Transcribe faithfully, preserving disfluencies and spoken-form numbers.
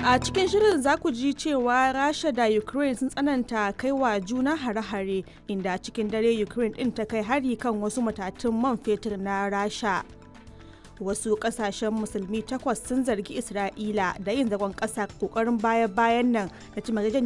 A cikin shirin za ku ji cewa Rasha da Ukraine sun tsananta kai wa juna hare-hare inda cikin dare Ukraine ɗin ta kai hari kan wasu matatun man fetur na Rasha. Wasu ƙasashen musulmi takwas sun zargi Isra'ila da yin zagon ƙasa kokarin baya-bayan nan da cimma